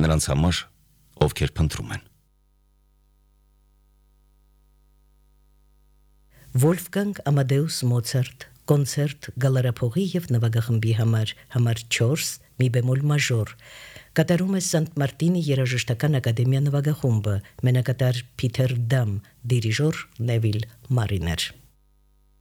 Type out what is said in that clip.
նրանց համար, ովքեր փնտրում են։ Վոլֆգանգ Ամադեուս Մոցարտ կոնցերտ գալարափողի և նվագախմբի համար 4 մի բեմոլ մաժոր կատարում է Սանտ Մարտինի երաժշտական ակադեմիա նվագախումբը, մենակատար Փիթեր Դամ, դիրիժոր Նևիլ Մարիներ։